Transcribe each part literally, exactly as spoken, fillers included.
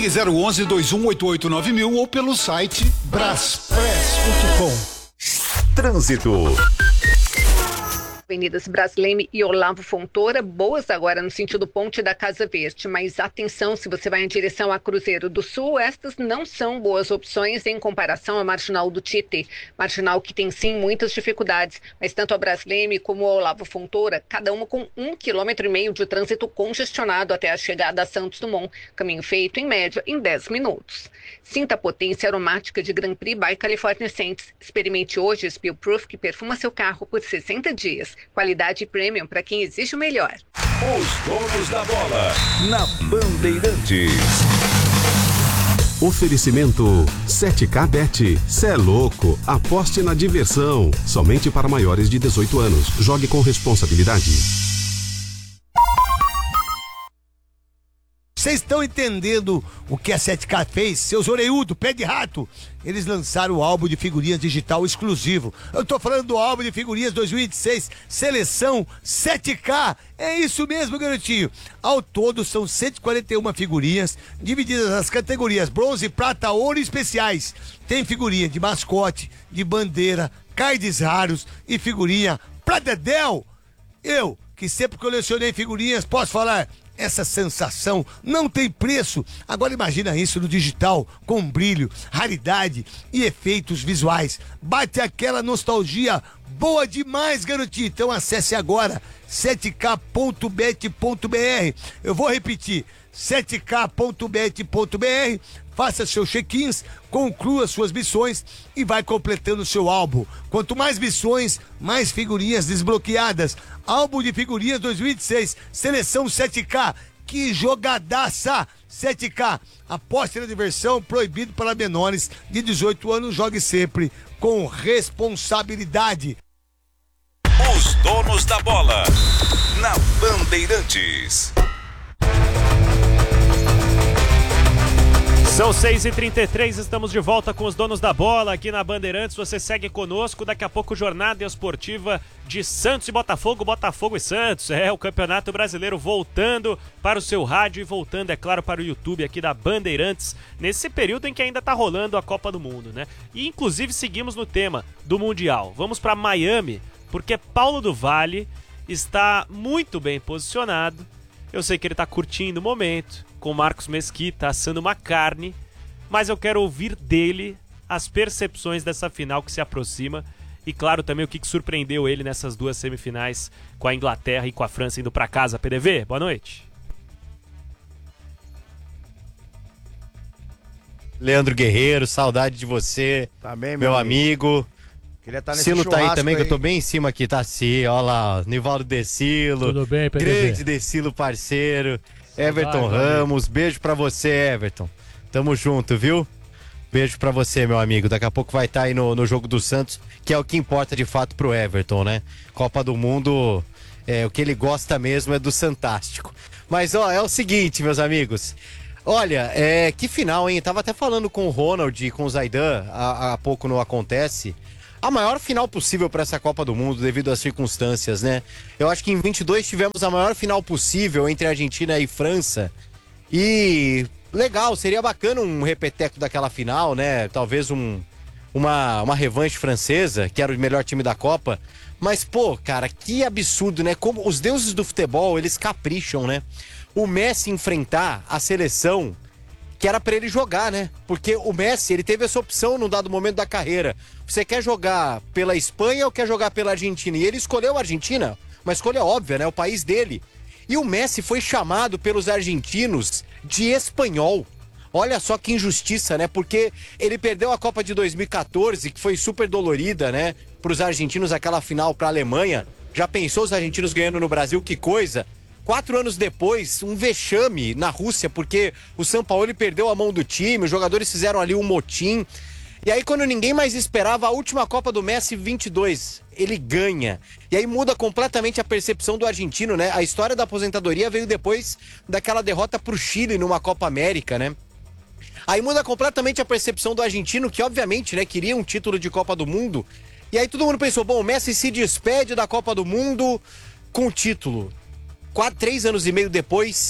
Ligue zero onze, dois um oito oito, nove mil ou pelo site braspress ponto com. Trânsito. Avenidas Brasleme e Olavo Fontoura, boas agora no sentido Ponte da Casa Verde, mas atenção, se você vai em direção a Cruzeiro do Sul, estas não são boas opções em comparação à Marginal do Tietê, marginal que tem sim muitas dificuldades, mas tanto a Brasleme como a Olavo Fontoura, cada uma com um quilômetro e meio de trânsito congestionado até a chegada a Santos Dumont, caminho feito em média em dez minutos. Sinta a potência aromática de Grand Prix by California Scents. Experimente hoje Spill Proof, que perfuma seu carro por sessenta dias. Qualidade premium para quem exige o melhor. Os donos da bola na Bandeirantes. Oferecimento sete K Bet. Cê é louco. Aposte na diversão. Somente para maiores de dezoito anos. Jogue com responsabilidade. Vocês estão entendendo o que a sete K fez? Seus orelhudos, pé de rato. Eles lançaram o álbum de figurinhas digital exclusivo. Eu tô falando do álbum de figurinhas dois mil e dezesseis, Seleção sete K. É isso mesmo, garotinho. Ao todo são cento e quarenta e uma figurinhas, divididas nas categorias bronze, prata, ouro e especiais. Tem figurinha de mascote, de bandeira, cards raros e figurinha pra dedéu. Eu, que sempre colecionei figurinhas, posso falar... Essa sensação não tem preço. Agora imagina isso no digital, com brilho, raridade e efeitos visuais. Bate aquela nostalgia boa demais, garotinho. Então acesse agora sete k ponto bet ponto b r. Eu vou repetir, sete k ponto bet ponto b r. Faça seus check-ins, conclua suas missões e vai completando seu álbum. Quanto mais missões, mais figurinhas desbloqueadas. Álbum de figurinhas dois mil e dezesseis, Seleção sete K. Que jogadaça! sete K, aposte na diversão, proibido para menores de dezoito anos. Jogue sempre com responsabilidade. Os donos da bola na Bandeirantes. São seis e trinta e três, estamos de volta com os donos da bola aqui na Bandeirantes. Você segue conosco, daqui a pouco Jornada Esportiva de Santos e Botafogo, Botafogo e Santos. É o Campeonato Brasileiro voltando para o seu rádio e voltando, é claro, para o YouTube aqui da Bandeirantes, nesse período em que ainda está rolando a Copa do Mundo, né? E inclusive seguimos no tema do Mundial. Vamos para Miami, porque Paulo do Vale está muito bem posicionado. Eu sei que ele está curtindo o momento, com Marcos Mesquita assando uma carne, mas eu quero ouvir dele as percepções dessa final que se aproxima e, claro, também o que surpreendeu ele nessas duas semifinais com a Inglaterra e com a França indo para casa. P D V, boa noite. Leandro Guerreiro, saudade de você, tá bem, meu, meu amigo. amigo. Queria estar nesse Silo tá aí também, aí. que eu tô bem em cima aqui, tá assim, ó lá, Nivaldo Decilo. Tudo bem, P D V? Grande Decilo, parceiro. Saudade, Everton Ramos, amigo. Beijo pra você, Everton. Tamo junto, viu? Beijo pra você, meu amigo. Daqui a pouco vai estar tá aí no, no jogo do Santos, que é o que importa de fato pro Everton, né? Copa do Mundo, é, o que ele gosta mesmo é do Santástico. Mas, ó, é o seguinte, meus amigos. Olha, é, que final, hein? Tava até falando com o Ronald e com o Zaidan, há, há pouco não acontece. A maior final possível para essa Copa do Mundo devido às circunstâncias, né? Eu acho que em vinte e dois tivemos a maior final possível entre Argentina e França. E legal, seria bacana um repeteco daquela final, né? Talvez um, uma, uma revanche francesa, que era o melhor time da Copa. Mas, pô, cara, que absurdo, né? Como os deuses do futebol, eles capricham, né? O Messi enfrentar a seleção que era pra ele jogar, né? Porque o Messi, ele teve essa opção num dado momento da carreira. Você quer jogar pela Espanha ou quer jogar pela Argentina? E ele escolheu a Argentina, uma escolha óbvia, né? O país dele. E o Messi foi chamado pelos argentinos de espanhol. Olha só que injustiça, né? Porque ele perdeu a Copa de dois mil e quatorze, que foi super dolorida, né? Pros argentinos, aquela final pra Alemanha. Já pensou os argentinos ganhando no Brasil? Que coisa! Quatro anos depois, um vexame na Rússia, porque o Sampaoli perdeu a mão do time, os jogadores fizeram ali um motim. E aí, quando ninguém mais esperava, a última Copa do Messi, vinte e dois, ele ganha. E aí muda completamente a percepção do argentino, né? A história da aposentadoria veio depois daquela derrota pro Chile numa Copa América, né? Aí muda completamente a percepção do argentino, que obviamente, né, queria um título de Copa do Mundo. E aí todo mundo pensou, bom, o Messi se despede da Copa do Mundo com o título. Quatro, três anos e meio depois,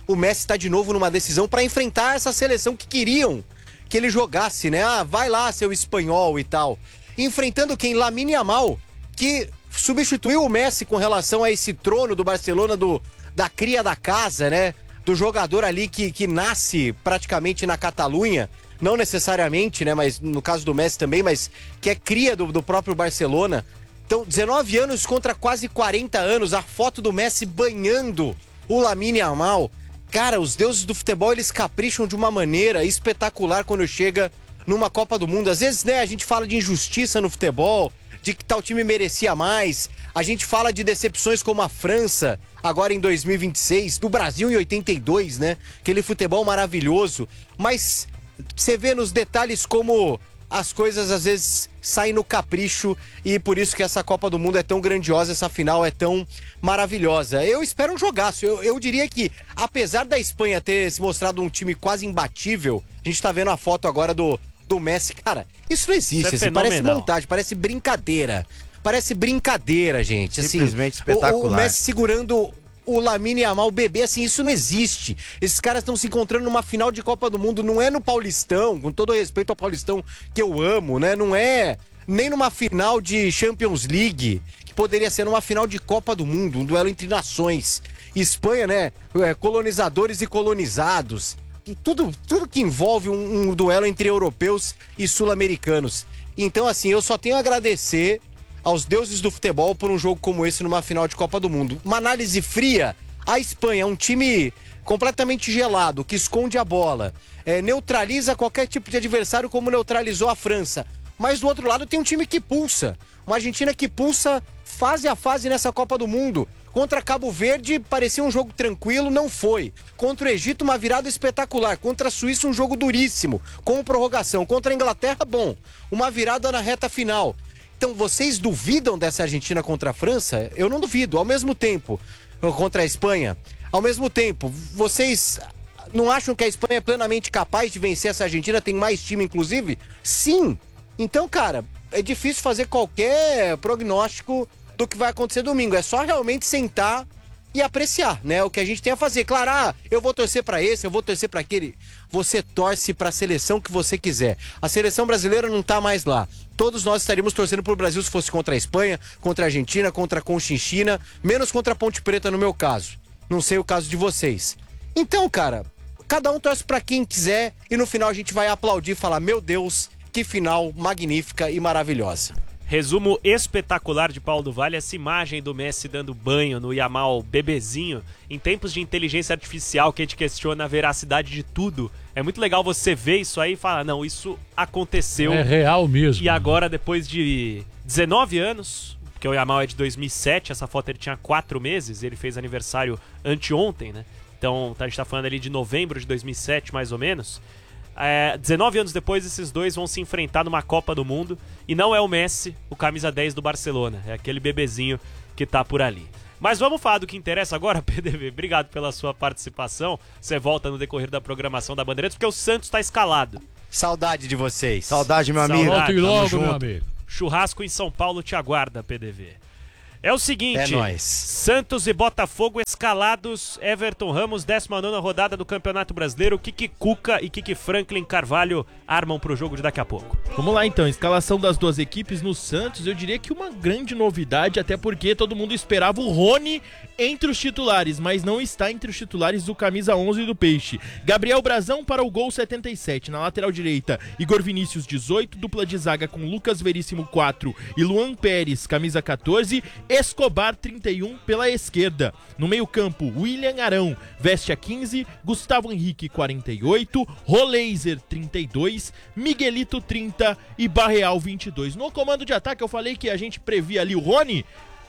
o Messi tá de novo numa decisão para enfrentar essa seleção que queriam que ele jogasse, né? Ah, vai lá, seu espanhol e tal. Enfrentando quem? Lamine Yamal, que substituiu o Messi com relação a esse trono do Barcelona, do, da cria da casa, né? Do jogador ali que, que nasce praticamente na Catalunha, não necessariamente, né? Mas no caso do Messi também, mas que é cria do, do próprio Barcelona. Então, dezenove anos contra quase quarenta anos, a foto do Messi banhando o Lamine Yamal. Cara, os deuses do futebol, eles capricham de uma maneira espetacular quando chega numa Copa do Mundo. Às vezes, né, a gente fala de injustiça no futebol, de que tal time merecia mais. A gente fala de decepções como a França, agora em dois mil e vinte e seis, do Brasil em oitenta e dois, né? Aquele futebol maravilhoso. Mas você vê nos detalhes como as coisas às vezes saem no capricho e por isso que essa Copa do Mundo é tão grandiosa, essa final é tão maravilhosa. Eu espero um jogaço. Eu, eu diria que, apesar da Espanha ter se mostrado um time quase imbatível, a gente tá vendo a foto agora do, do Messi. Cara, isso não existe. Isso é assim, parece montagem, parece brincadeira. Parece brincadeira, gente. Simplesmente assim, espetacular. O, o Messi segurando o Lamine Yamal, o bebê, assim, isso não existe. Esses caras estão se encontrando numa final de Copa do Mundo, não é no Paulistão, com todo respeito ao Paulistão que eu amo, né? Não é nem numa final de Champions League, que poderia ser numa final de Copa do Mundo, um duelo entre nações. Espanha, né? É, colonizadores e colonizados. E tudo, tudo que envolve um, um duelo entre europeus e sul-americanos. Então, assim, eu só tenho a agradecer aos deuses do futebol por um jogo como esse numa final de Copa do Mundo. Uma análise fria, a Espanha é um time completamente gelado, que esconde a bola, é, neutraliza qualquer tipo de adversário como neutralizou a França. Mas do outro lado tem um time que pulsa, uma Argentina que pulsa fase a fase nessa Copa do Mundo. Contra Cabo Verde parecia um jogo tranquilo, não foi. Contra o Egito uma virada espetacular, contra a Suíça um jogo duríssimo, com prorrogação. Contra a Inglaterra, bom, uma virada na reta final. Então, vocês duvidam dessa Argentina contra a França? Eu não duvido. Ao mesmo tempo, contra a Espanha, ao mesmo tempo, vocês não acham que a Espanha é plenamente capaz de vencer essa Argentina? Tem mais time, inclusive? Sim. Então, cara, é difícil fazer qualquer prognóstico do que vai acontecer domingo. É só realmente sentar e apreciar, né? O que a gente tem a fazer. Claro, ah, eu vou torcer pra esse, eu vou torcer pra aquele. Você torce pra seleção que você quiser. A seleção brasileira não tá mais lá. Todos nós estaríamos torcendo pro Brasil se fosse contra a Espanha, contra a Argentina, contra a Conchinchina, menos contra a Ponte Preta no meu caso. Não sei o caso de vocês. Então, cara, cada um torce pra quem quiser e no final a gente vai aplaudir e falar, meu Deus, que final magnífica e maravilhosa. Resumo espetacular de Paulo do Vale, essa imagem do Messi dando banho no Yamal bebezinho, em tempos de inteligência artificial que a gente questiona a veracidade de tudo. É muito legal você ver isso aí e falar, não, isso aconteceu. É real mesmo. E agora, depois de dezenove anos, porque o Yamal é de dois mil e sete, essa foto ele tinha quatro meses, ele fez aniversário anteontem, né? Então a gente tá falando ali de novembro de dois mil e sete, mais ou menos. É, dezenove anos depois, esses dois vão se enfrentar numa Copa do Mundo. E não é o Messi, o camisa dez do Barcelona. É aquele bebezinho que tá por ali. Mas vamos falar do que interessa agora, P D V. Obrigado pela sua participação. Você volta no decorrer da programação da Bandeirantes, porque o Santos tá escalado. Saudade de vocês. Saudade, meu amigo. Saudade. Volta logo, Tamo meu junto. amigo. Churrasco em São Paulo te aguarda, P D V. É o seguinte, É nóis. Santos e Botafogo escalados, Everton Ramos, décima nona rodada do Campeonato Brasileiro, Kiki Cuca e Kiki Franklin Carvalho armam pro jogo de daqui a pouco. Vamos lá então, escalação das duas equipes no Santos, eu diria que uma grande novidade, até porque todo mundo esperava o Rony entre os titulares, mas não está entre os titulares do camisa onze do Peixe. Gabriel Brazão para o gol setenta e sete, na lateral direita, Igor Vinícius dezoito, dupla de zaga com Lucas Veríssimo quatro e Luan Pérez, camisa catorze, Escobar trinta e um pela esquerda. No meio-campo, William Arão veste a quinze, Gustavo Henrique quarenta e oito, Roleiser trinta e dois, Miguelito trinta e Barreal vinte e dois. No comando de ataque eu falei que a gente previa ali o Rony.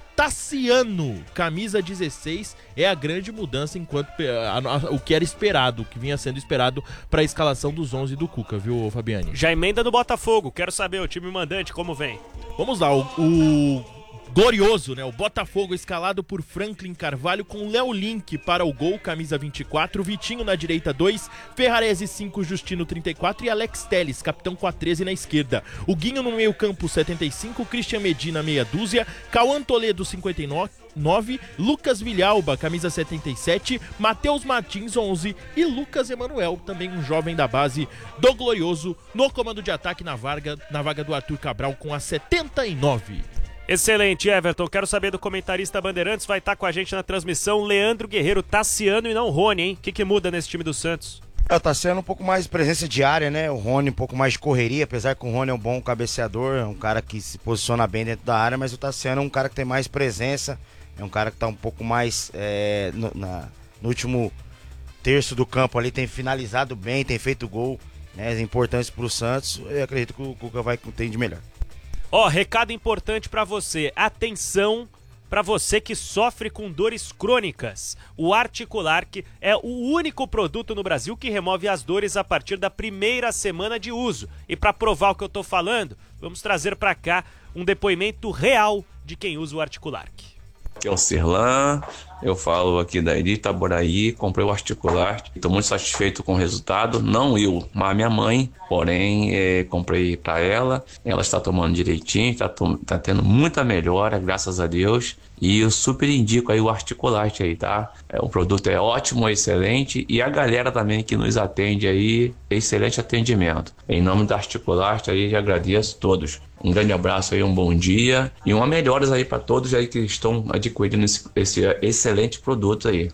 Tassiano, camisa dezesseis, é a grande mudança enquanto a, a, o que era esperado, o que vinha sendo esperado para a escalação dos onze do Cuca, viu, Fabiane? Já emenda no Botafogo, quero saber o time mandante como vem. Vamos lá, o, o glorioso, né? O Botafogo escalado por Franklin Carvalho com Léo Link para o gol, camisa vinte e quatro, Vitinho na direita dois, Ferrarese cinco, Justino trinta e quatro e Alex Telles, capitão com a treze na esquerda. O Guinho no meio campo setenta e cinco, Christian Medina meia dúzia, Cauã Toledo cinquenta e nove, Lucas Vilhalba, camisa setenta e sete, Matheus Martins onze e Lucas Emanuel, também um jovem da base do Glorioso, no comando de ataque na vaga, na vaga do Arthur Cabral com a setenta e nove. Excelente, Everton. Quero saber do comentarista Bandeirantes, vai estar com a gente na transmissão, Leandro Guerreiro, Tassiano e não Rony, hein? O que, que muda nesse time do Santos? É, o Tassiano um pouco mais de presença diária, né? O Rony um pouco mais de correria, apesar que o Rony é um bom cabeceador, é um cara que se posiciona bem dentro da área, mas o Tassiano é um cara que tem mais presença, é um cara que tá um pouco mais é, no, na, no último terço do campo ali, tem finalizado bem, tem feito gol, né? Importantes pro Santos, eu acredito que o Cuca vai ter de melhor. Ó, oh, recado importante pra você, atenção pra você que sofre com dores crônicas. O Articulark é o único produto no Brasil que remove as dores a partir da primeira semana de uso. E pra provar o que eu tô falando, vamos trazer pra cá um depoimento real de quem usa o Articulark. Aqui é o Cirlan, eu falo aqui da Iri Itaboraí, comprei o Articular, estou muito satisfeito com o resultado, não eu, mas a minha mãe, porém é, comprei para ela, ela está tomando direitinho, está tá tendo muita melhora, graças a Deus, e eu super indico aí o Articular aí, tá? É, o produto é ótimo, excelente, e a galera também que nos atende aí, excelente atendimento. Em nome da Articular aí, agradeço a todos. Um grande abraço aí, um bom dia e uma melhoras aí para todos aí que estão adquirindo esse, esse excelente produto aí.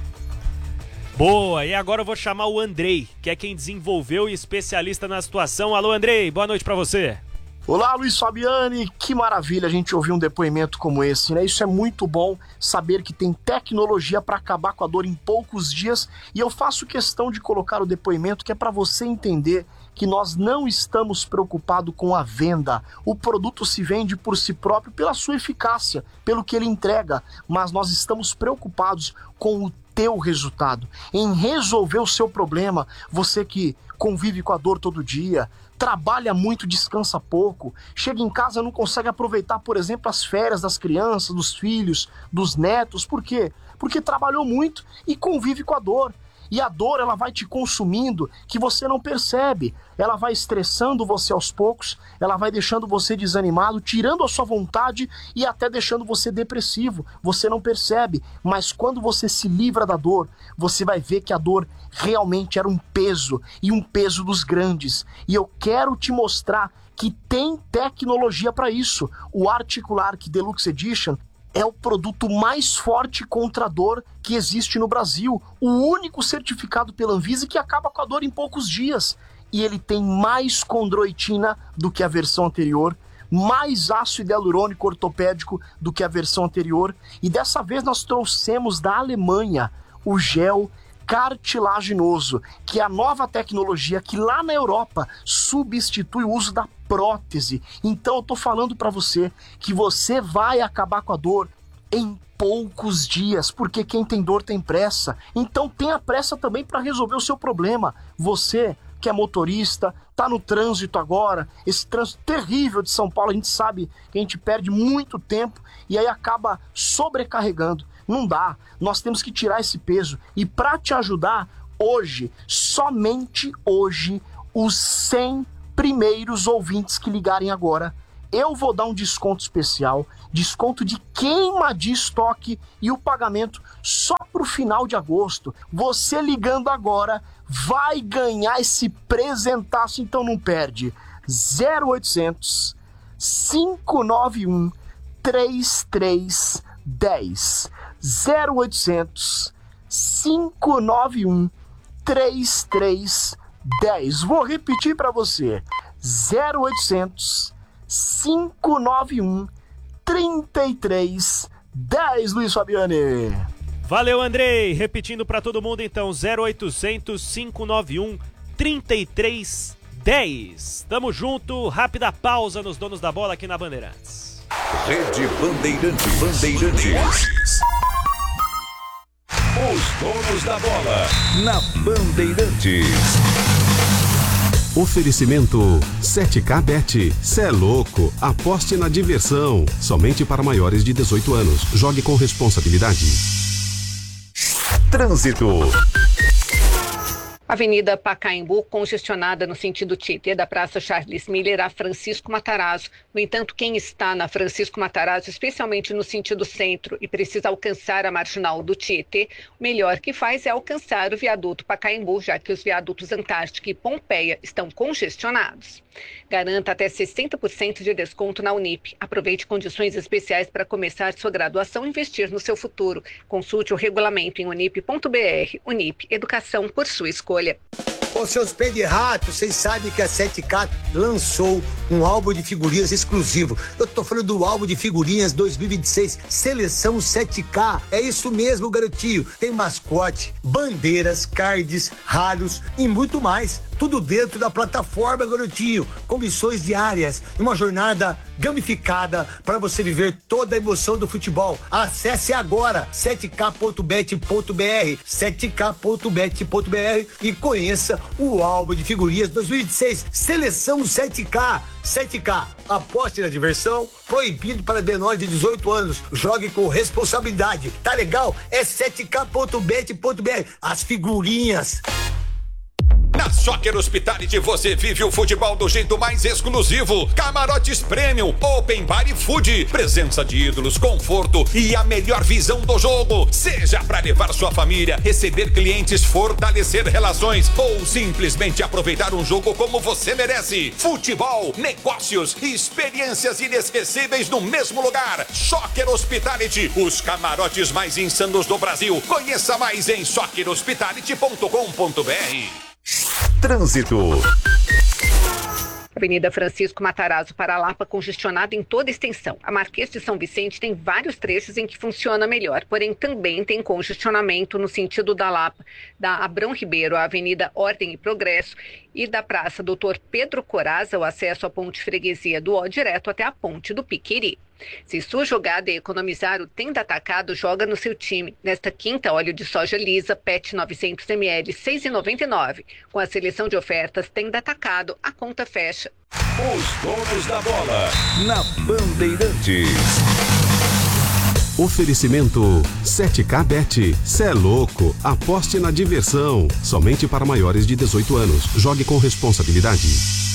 Boa, e agora eu vou chamar o Andrei, que é quem desenvolveu e especialista na situação. Alô, Andrei, boa noite para você. Olá, Luiz Fabiani, que maravilha a gente ouvir um depoimento como esse, né? Isso é muito bom, saber que tem tecnologia para acabar com a dor em poucos dias, e eu faço questão de colocar o depoimento que é para você entender que nós não estamos preocupados com a venda. O produto se vende por si próprio pela sua eficácia, pelo que ele entrega, mas nós estamos preocupados com o teu resultado, em resolver o seu problema. Você que convive com a dor todo dia, trabalha muito, descansa pouco, chega em casa não consegue aproveitar, por exemplo, as férias das crianças, dos filhos, dos netos. Por quê? Porque trabalhou muito e convive com a dor. E a dor, ela vai te consumindo, que você não percebe. Ela vai estressando você aos poucos, ela vai deixando você desanimado, tirando a sua vontade e até deixando você depressivo. Você não percebe, mas quando você se livra da dor, você vai ver que a dor realmente era um peso, e um peso dos grandes. E eu quero te mostrar que tem tecnologia para isso. O Articulark Deluxe Edition é o produto mais forte contra a dor que existe no Brasil. O único certificado pela Anvisa que acaba com a dor em poucos dias. E ele tem mais condroitina do que a versão anterior, mais ácido hialurônico ortopédico do que a versão anterior. E dessa vez nós trouxemos da Alemanha o gel cartilaginoso, que é a nova tecnologia que lá na Europa substitui o uso da prótese. Então eu tô falando para você que você vai acabar com a dor em poucos dias, porque quem tem dor tem pressa. Então tenha pressa também para resolver o seu problema. Você que é motorista, tá no trânsito agora, esse trânsito terrível de São Paulo, a gente sabe que a gente perde muito tempo e aí acaba sobrecarregando. Não dá, nós temos que tirar esse peso. E para te ajudar, hoje, somente hoje, os cem primeiros ouvintes que ligarem agora, eu vou dar um desconto especial, desconto de queima de estoque e o pagamento só para o final de agosto. Você ligando agora vai ganhar esse presentaço, então não perde. zero oitocentos, cinco nove um, três três um zero. zero oitocentos, cinco nove um, três três um zero. Vou repetir para você. zero oitocentos, cinco nove um, três três um zero. Luiz Fabiani. Valeu, Andrei. Repetindo para todo mundo então, zero oitocentos, cinco nove um, três três um zero. Tamo junto, rápida pausa nos Donos da Bola aqui na Bandeirantes. Rede Bandeirantes. Bandeirantes. Os Donos da Bola na Bandeirantes. Oferecimento sete K Bet. Cê é louco, aposte na diversão. Somente para maiores de dezoito anos. Jogue com responsabilidade. Trânsito. Avenida Pacaembu, congestionada no sentido Tietê, da Praça Charles Miller a Francisco Matarazzo. No entanto, quem está na Francisco Matarazzo, especialmente no sentido centro, e precisa alcançar a marginal do Tietê, o melhor que faz é alcançar o viaduto Pacaembu, já que os viadutos Antártica e Pompeia estão congestionados. Garanta até sessenta por cento de desconto na Unip. Aproveite condições especiais para começar sua graduação e investir no seu futuro. Consulte o regulamento em unip ponto br. Unip, educação por sua escolha. Ô, seus pés de rato, vocês sabem que a sete K lançou um álbum de figurinhas exclusivo. Eu tô falando do álbum de figurinhas dois mil e vinte e seis, Seleção sete K. É isso mesmo, garotinho. Tem mascote, bandeiras, cards, raros e muito mais. Tudo dentro da plataforma, garotinho, com missões diárias, uma jornada gamificada para você viver toda a emoção do futebol. Acesse agora sete k ponto bet ponto br, sete k ponto bet ponto br e conheça o álbum de figurinhas dois mil e vinte e seis, Seleção sete K. sete K, aposte na diversão, proibido para menores de dezoito anos. Jogue com responsabilidade. Tá legal? É sete k ponto bet ponto br. As figurinhas. Na Soccer Hospitality você vive o futebol do jeito mais exclusivo. Camarotes Premium, Open Bar e Food. Presença de ídolos, conforto e a melhor visão do jogo. Seja para levar sua família, receber clientes, fortalecer relações ou simplesmente aproveitar um jogo como você merece. Futebol, negócios e experiências inesquecíveis no mesmo lugar. Soccer Hospitality, os camarotes mais insanos do Brasil. Conheça mais em soccer hospitality ponto com ponto br. Trânsito. Avenida Francisco Matarazzo para Lapa congestionada em toda a extensão. A Marquês de São Vicente tem vários trechos em que funciona melhor, porém também tem congestionamento no sentido da Lapa, da Abrão Ribeiro, a Avenida Ordem e Progresso e da Praça Doutor Pedro Coraza, o acesso à Ponte Freguesia do Ó direto até a Ponte do Piquiri. Se sua jogada é economizar, o Tenda Atacado joga no seu time. Nesta quinta, óleo de soja lisa, P E T novecentos mililitros, seis reais e noventa e nove centavos. Com a seleção de ofertas Tenda Atacado, a conta fecha. Os donos da bola, na Bandeirantes. Oferecimento sete K Bet. Cê é louco, aposte na diversão. Somente para maiores de dezoito anos. Jogue com responsabilidade.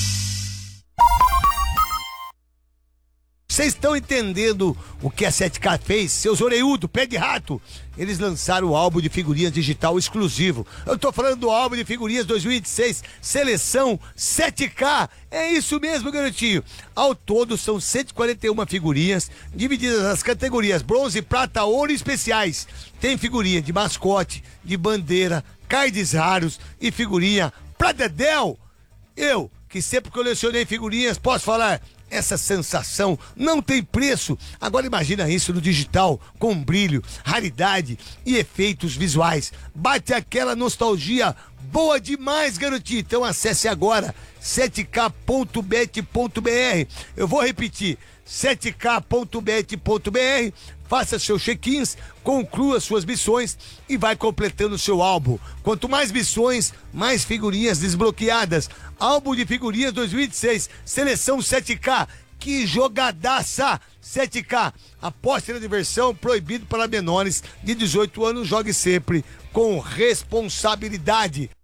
Vocês estão entendendo o que a sete K fez? Seus orelhudos, pé de rato. Eles lançaram o álbum de figurinhas digital exclusivo. Eu tô falando do álbum de figurinhas dois mil e vinte e seis, Seleção sete K. É isso mesmo, garotinho. Ao todo são cento e quarenta e uma figurinhas, divididas nas categorias bronze, prata, ouro e especiais. Tem figurinha de mascote, de bandeira, cards raros e figurinha pra dedéu. Eu, que sempre colecionei figurinhas, posso falar... Essa sensação não tem preço. Agora imagina isso no digital, com brilho, raridade e efeitos visuais. Bate aquela nostalgia boa demais, garotinho. Então acesse agora sete k ponto bet ponto br. Eu vou repetir, sete k ponto bet ponto br. Faça seus check-ins, conclua suas missões e vai completando seu álbum. Quanto mais missões, mais figurinhas desbloqueadas. Álbum de figurinhas dois mil e vinte e seis, Seleção sete K. Que jogadaça! sete K, aposte na diversão, proibido para menores de dezoito anos. Jogue sempre com responsabilidade.